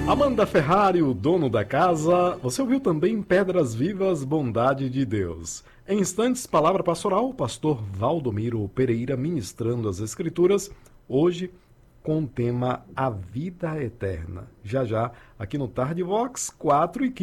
Amanda Ferrari, o dono da casa. Você ouviu também Pedras Vivas, Bondade de Deus. Em instantes, palavra pastoral, o pastor Valdomiro Pereira ministrando as Escrituras, hoje com o tema A Vida Eterna. Já já, aqui no Tarde Vox 4:15.